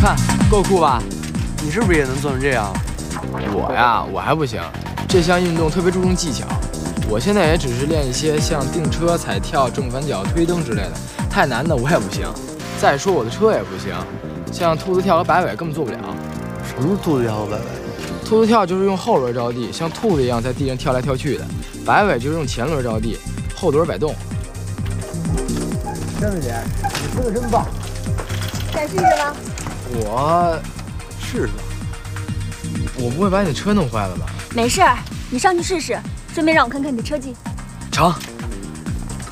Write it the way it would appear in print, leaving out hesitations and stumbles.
看，够酷吧？ 你是不是也能做成这样？ 我呀，我还不行。这项运动特别注重技巧，我现在也只是练一些像定车、踩跳、正反脚、推蹬之类的，太难的我也不行。再说我的车也不行，像兔子跳和摆尾根本做不了。 什么是兔子跳和摆尾？ 兔子跳就是用后轮着地，像兔子一样在地上跳来跳去的；摆尾就是用前轮着地，后轮摆动。 真子姐，你说的真棒， 敢试试吗？ 我试试。 我不会把你的车弄坏了吧？ 没事儿，你上去试试，顺便让我看看你的车技。 成。